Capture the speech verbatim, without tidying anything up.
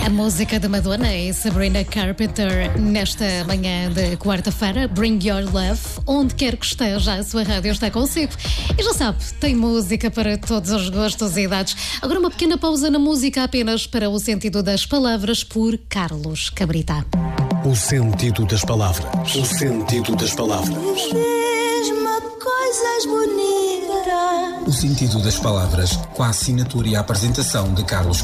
A música de Madonna e Sabrina Carpenter nesta manhã de quarta-feira. Bring Your Love, onde quer que esteja, a sua rádio está consigo. E já sabe, tem música para todos os gostos e idades. Agora uma pequena pausa na música apenas para o sentido das palavras por Carlos Cabrita. O sentido das palavras. O sentido das palavras. Diz-me coisas bonitas. O sentido das palavras, com a assinatura e a apresentação de Carlos